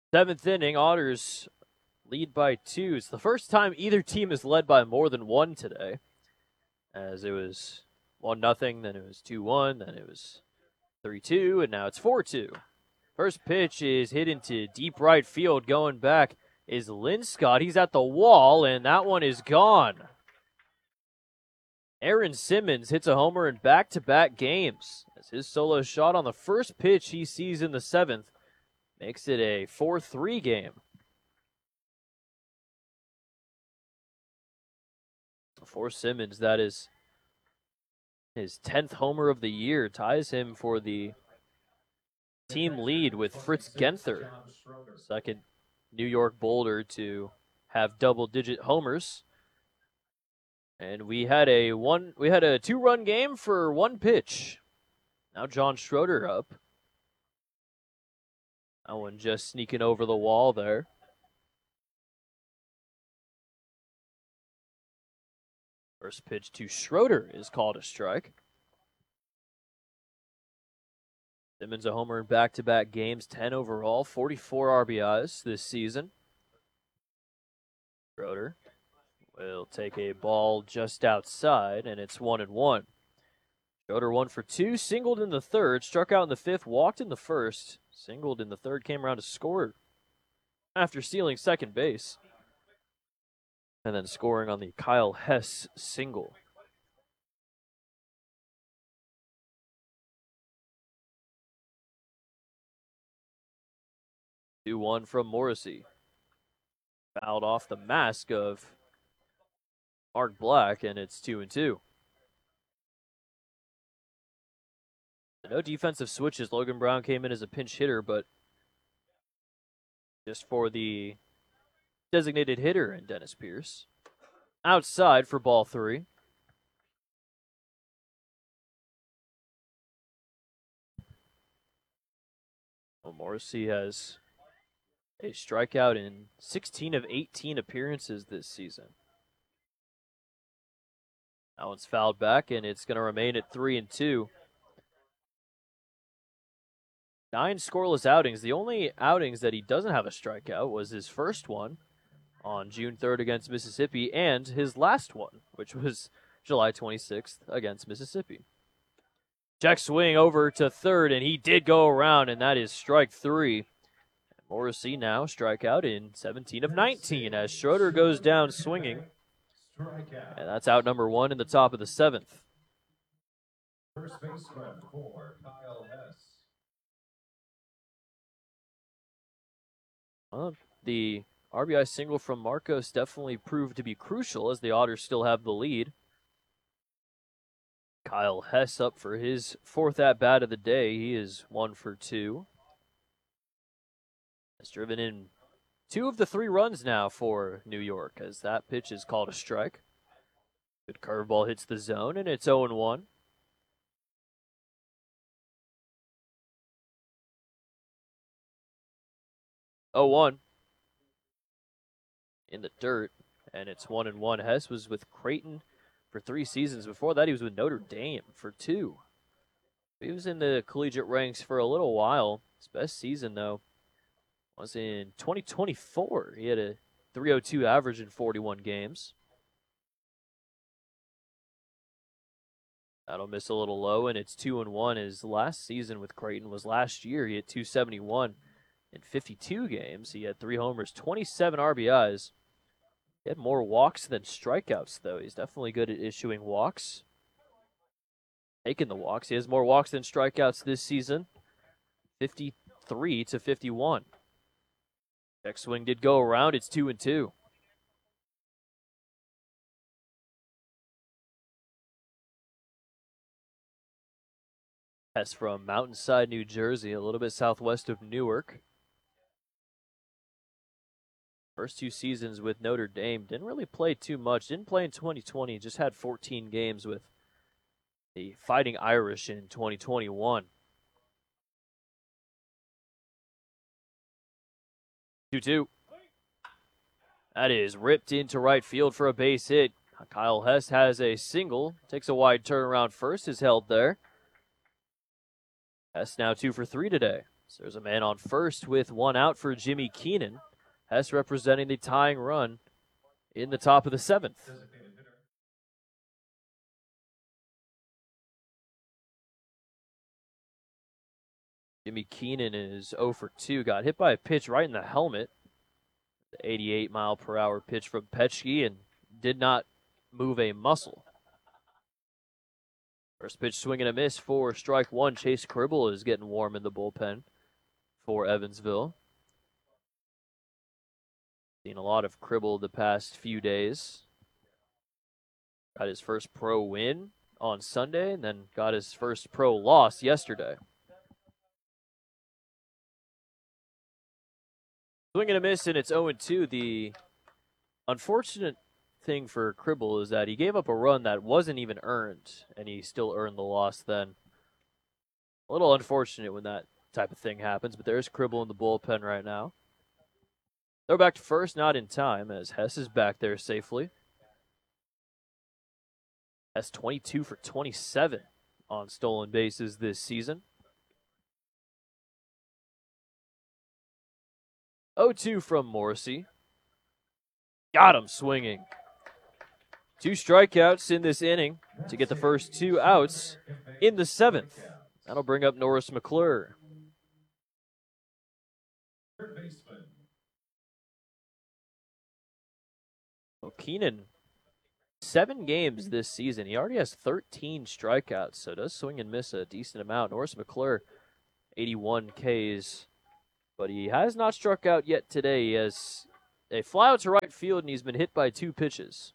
Seventh inning, Otters lead by 2. It's the first time either team has led by more than 1 today, as it was 1-0, then it was 2-1, then it was 3-2, and now it's 4-2. First pitch is hit into deep right field. Going back is Linscott. He's at the wall, and that one is gone. Aaron Simmons hits a homer in back-to-back games, as his solo shot on the first pitch he sees in the 7th makes it a 4-3 game. For Simmons, that is his 10th homer of the year, ties him for the team lead with Fritz Genther, second New York Boulder to have double-digit homers. And we had a 2-run game for one pitch. Now John Schroeder up. That one just sneaking over the wall there. First pitch to Schroeder is called a strike. Simmons a homer in back-to-back games, 10 overall, 44 RBIs this season. Schroeder will take a ball just outside, and it's 1-1. Schroeder 1 for 2, singled in the third, struck out in the 5th, walked in the first, singled in the third, came around to score after stealing second base, and then scoring on the Kyle Hess single. Two 2-1 from Morrissey. Fouled off the mask of Mark Black, and it's 2-2. No defensive switches. Logan Brown came in as a pinch hitter, but just for the designated hitter and Dennis Pierce. Outside for ball 3. Well, Morrissey has a strikeout in 16 of 18 appearances this season. That one's fouled back, and it's going to remain at 3-2. 9 scoreless outings. The only outings that he doesn't have a strikeout was his first one on June 3rd against Mississippi, and his last one, which was July 26th against Mississippi. Check swing over to third, and he did go around, and that is strike 3. Morrissey now strikeout in 17 of 19 as Schroeder goes down swinging. And that's out number 1 in the top of the 7th. First baseman for Kyle Hess. Well, the RBI single from Marcos definitely proved to be crucial as the Otters still have the lead. Kyle Hess up for his 4th at-bat of the day. He is 1 for 2. Has driven in 2 of the 3 runs now for New York as that pitch is called a strike. Good curveball hits the zone, and it's 0-1. In the dirt, and it's 1-1. Hess was with Creighton for 3 seasons. Before that, he was with Notre Dame for 2. He was in the collegiate ranks for a little while. His best season, though, was in 2024. He had a .302 average in 41 games. That'll miss a little low, and it's 2-1. His last season with Creighton was last year. He had .271 in 52 games. He had 3 homers, 27 RBIs. He had more walks than strikeouts, though. He's definitely good at issuing walks. Taking the walks. He has more walks than strikeouts this season. 53 to 51. Check swing did go around. It's 2-2. Hess from Mountainside, New Jersey, a little bit southwest of Newark. First 2 seasons with Notre Dame, didn't really play too much. Didn't play in 2020, just had 14 games with the Fighting Irish in 2021. 2-2. That is ripped into right field for a base hit. Kyle Hess has a single, takes a wide turnaround first, is held there. Hess now 2 for 3 today. So there's a man on first with one out for Jimmy Keenan. Hess representing the tying run in the top of the 7th. Designated hitter. Jimmy Keenan is 0 for 2. Got hit by a pitch right in the helmet. The 88-mile-per-hour pitch from Petchke and did not move a muscle. First pitch swing and a miss for strike one. Chase Cribble is getting warm in the bullpen for Evansville. Seen a lot of Cribble the past few days. Got his first pro win on Sunday and then got his first pro loss yesterday. Swing and a miss, and it's 0-2. The unfortunate thing for Cribble is that he gave up a run that wasn't even earned, and he still earned the loss then. A little unfortunate when that type of thing happens, but there's Cribble in the bullpen right now. They're back to first, not in time, as Hess is back there safely. Hess 22 for 27 on stolen bases this season. 0-2 from Morrissey. Got him swinging. 2 strikeouts in this inning to get the first 2 outs in the 7th. That'll bring up Norris McClure. Third baseman. Well, Keenan, 7 games this season. He already has 13 strikeouts, so does swing and miss a decent amount. Norris McClure, 81 Ks, but he has not struck out yet today. He has a fly out to right field, and he's been hit by 2 pitches.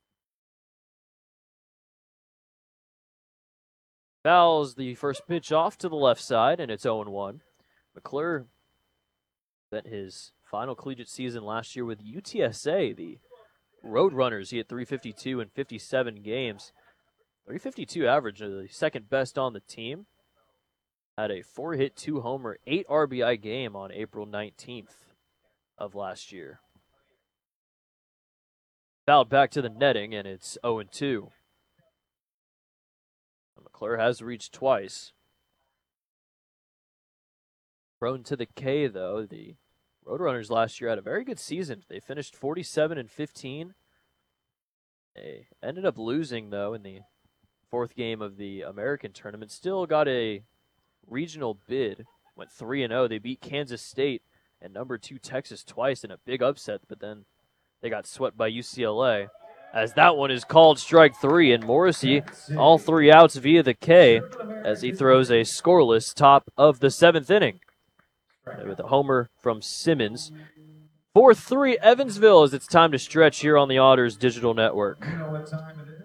Fouls the first pitch off to the left side, and it's 0-1. McClure spent his final collegiate season last year with UTSA, the Roadrunners. He had 352 in 57 games. 352 average, the second best on the team. Had a 4-hit, 2-homer, 8 RBI game on April 19th of last year. Fouled back to the netting, and it's 0-2. McClure has reached twice. Thrown to the K, though. The Roadrunners last year had a very good season. They finished 47-15. They ended up losing, though, in the 4th game of the American tournament. Still got a regional bid. Went 3-0. They beat Kansas State and number 2 Texas twice in a big upset, but then they got swept by UCLA. As that one is called strike 3, and Morrissey, all 3 outs via the K, as he throws a scoreless top of the 7th inning. With a homer from Simmons. 4-3 Evansville as it's time to stretch here on the Otters Digital Network. You know what time it is?